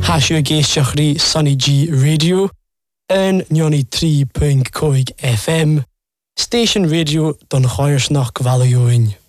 Hasio géisteachrí Sunny G Radio yn 93.5 FM, Station Radio don Choirsnach Gvalioin.